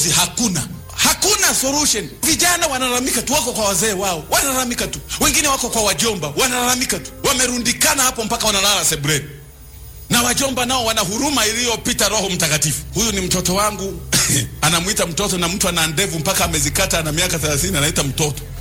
uongozi hakuna solution. Vijana wanalalamika tu, wako kwa wazee wao wanalalamika tu, wengine wako kwa wajomba wanalalamika tu, wamerundikana hapo mpaka wanalala sebuleni, na wajomba nao wana huruma iliyopita Roho Mtakatifu. Huyu ni mtoto wangu anamuita mtoto, na mtu ana ndevu mpaka amezikata, ana miaka 30 anaita mtoto.